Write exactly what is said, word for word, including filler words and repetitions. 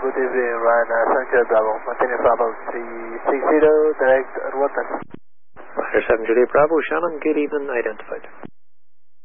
good evening, Ryan, uh, Sanctuary Bravo, maintaining Bravo three six zero, direct at Watton. Ryder seven Juliet Bravo, Shannon, good evening, identified.